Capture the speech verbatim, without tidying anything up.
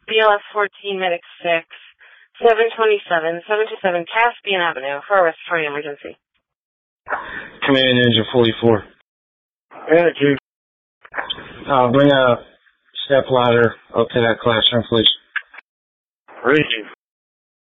B L S fourteen, Medic six, seven twenty-seven, seven twenty-seven Caspian Avenue for a respiratory emergency. Command Engine forty-four. Yeah, Chief. Uh, bring a step ladder up to that classroom, please. Ready, Chief.